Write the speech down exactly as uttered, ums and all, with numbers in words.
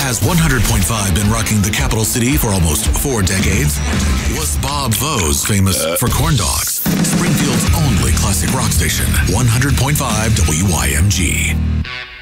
Has one hundred point five been rocking the capital city for almost four decades? Was Bob Vose famous for corn dogs? Springfield's only classic rock station, one hundred point five W Y M G.